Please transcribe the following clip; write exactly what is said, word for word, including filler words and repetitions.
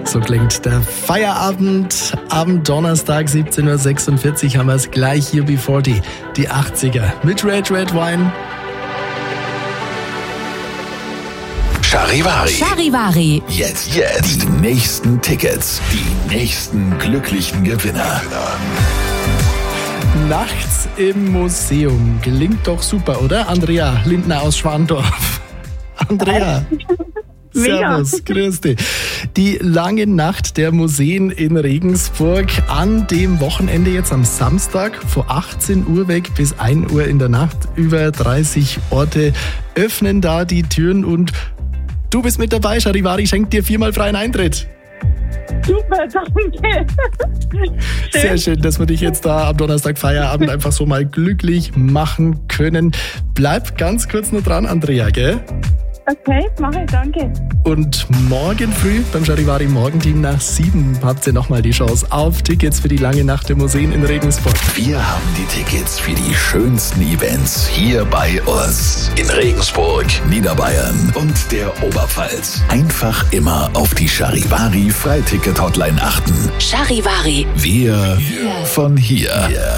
So klingt der Feierabend am Donnerstag, siebzehn Uhr sechsundvierzig haben wir es gleich hier B vierzig, die achtziger mit Red Red Wine. Charivari. Charivari. Jetzt, jetzt. Die nächsten Tickets. Die nächsten glücklichen Gewinner. Nachts im Museum. Gelingt doch super, oder? Andrea Lindner aus Schwandorf. Andrea. Servus, grüß dich. Die lange Nacht der Museen in Regensburg an dem Wochenende jetzt am Samstag von achtzehn Uhr weg bis ein Uhr in der Nacht. Über dreißig Orte öffnen da die Türen und du bist mit dabei. Charivari schenkt dir viermal freien Eintritt. Super, danke. Sehr schön, dass wir dich jetzt da am Donnerstag Feierabend einfach so mal glücklich machen können. Bleib ganz kurz noch dran, Andrea, gell? Okay, mache ich, danke. Und morgen früh beim Charivari Morgenteam nach sieben habt ihr nochmal die Chance auf Tickets für die lange Nacht der Museen in Regensburg. Wir haben die Tickets für die schönsten Events hier bei uns. In Regensburg, Niederbayern und der Oberpfalz. Einfach immer auf die Charivari Freiticket-Hotline achten. Charivari. Wir von hier.